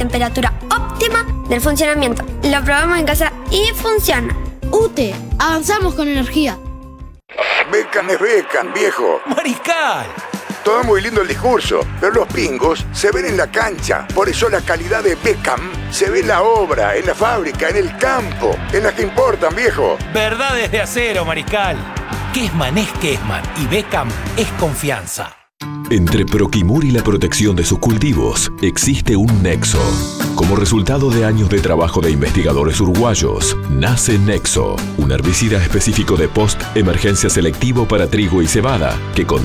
temperatura óptima del funcionamiento. Lo probamos en casa y funciona. UTE, avanzamos con energía. Beckham es Beckham, viejo. ¡Mariscal! Todo muy lindo el discurso, pero los pingos se ven en la cancha. Por eso la calidad de Beckham se ve en la obra, en la fábrica, en el campo, en las que importan, viejo. Verdades de acero, Mariscal. Kessman es Kessman y Beckham es confianza. Entre Proquimur y la protección de sus cultivos existe un nexo. Como resultado de años de trabajo de investigadores uruguayos, nace Nexo, un herbicida específico de post-emergencia selectivo para trigo y cebada que